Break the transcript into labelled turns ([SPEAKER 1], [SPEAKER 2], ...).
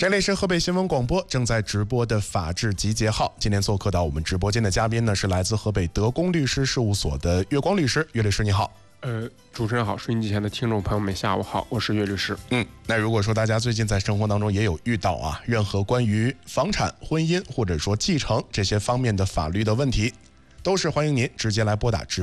[SPEAKER 1] 这里是河北新闻广播正在直播的法治集结号。今天做客到我们直播间的嘉宾呢，是来自河北德公律师事务所的岳光律师。岳律师你好。
[SPEAKER 2] 主持人好，收音机前的听众朋友们下午好，我是岳律师。
[SPEAKER 1] 那如果说大家最近在生活当中也有遇到任何关于房产、婚姻或者说继承这些方面的法律的问题，都是欢迎您直接来拨打直播